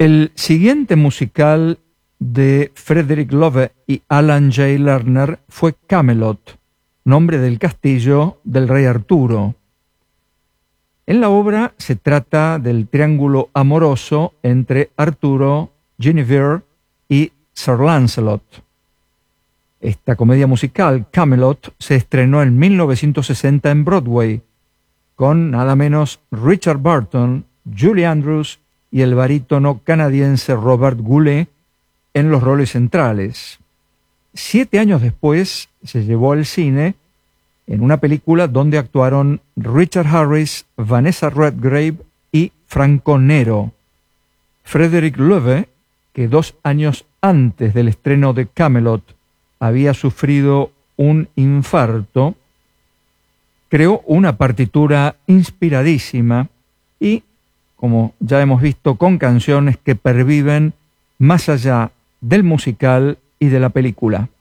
El siguiente musical de Frederick Loewe y Alan J. Lerner fue Camelot, nombre del castillo del rey Arturo. En la obra se trata del triángulo amoroso entre Arturo, Guinevere y Sir Lancelot. Esta comedia musical, Camelot, se estrenó en 1960 en Broadway, con nada menos Richard Burton, Julie Andrews y el barítono canadiense Robert Goulet en los roles centrales. 7 años después se llevó al cine en una película donde actuaron Richard Harris, Vanessa Redgrave y Franco Nero. Frederick Loewe, que 2 años antes del estreno de Camelot había sufrido un infarto, creó una partitura inspiradísima y, como ya hemos visto, con canciones que perviven más allá del musical y de la película.